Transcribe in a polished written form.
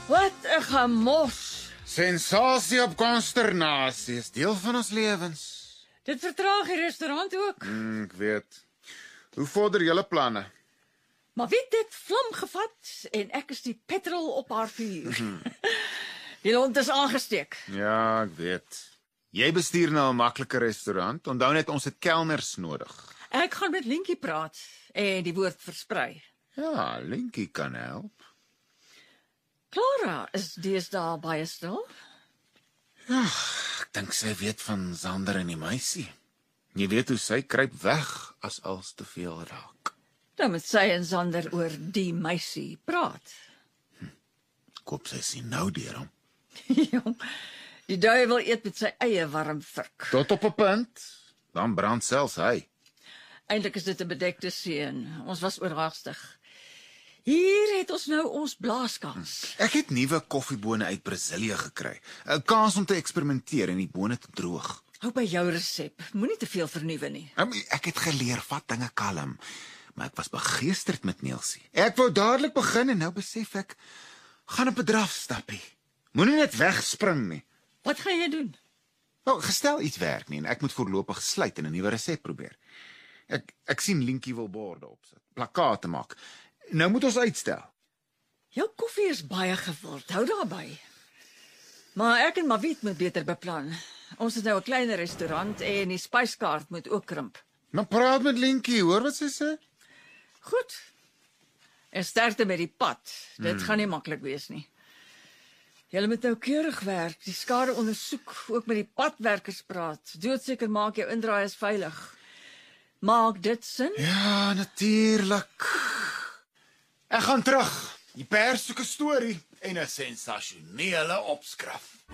Wat 'n gemors. Sensasie op konsternasie is deel van ons lewens. Dit vertraag die restaurant ook. Ek weet. Hoe vorder julle planne? Maar weet dit vlam gevat en ek is die petrol op haar vuur. Die lont is aangesteek. Ja, ek weet. Jy bestuur nou 'n maklike restaurant. Onthou net ons het kelners nodig. Ek gaan met Linkie praat en die woord versprei. Ja, Linkie kan help. Clara is deesdae baie stil. Ek dink sy weet van Sander en die meisie. Jy weet hoe sy kruip weg as als te veel raak. Dan moet sy en Sander oor die meisie praat. Ek hoop sy sien nou deur hom. Jong, die duiwel eet met sy eie warm vurk. Tot op 'n punt, dan brand selfs hy. Eintlik is dit 'n bedekte seën. Ons was oorhaastig. Hier het ons nou ons blaaskans. Ek het nuwe koffiebone uit Brasilië gekry. 'n Kans om te eksperimenteer en die bone te droog. Hou by jou resep. Moenie te veel vernuwe nie. Ek het geleer vat dinge kalm, maar ek was begeesterd met Neelsie. Ek wou dadelik begin en nou besef ek gaan op 'n drafstappie. Moenie net wegspring nie. Wat gaan jy doen? Wel, gestel iets werk nie en ek moet voorlopig sluit en 'n nuwe resep probeer. Ek sien Linkie wil borde opsit, plakkate maak. Nou moet ons uitstel. Jou koffie is baie gewild. Hou daarby. Maar ek en Maviet moet beter beplan. Ons het nou 'n kleiner restaurant en die spyskaart moet ook krimp. Maar praat met Linkie, hoor wat sy sê? Goed. En sterkte met die pad. Dit gaan nie maklik wees nie. Julle moet nou keurig werk, die skade ondersoek, ook met die padwerkers praat. Doodseker maak jou indraai is veilig. Maak dit sin? Ja, natuurlik. Ek gaan terug. Die pers soek 'n storie en 'n sensasionele opskrif.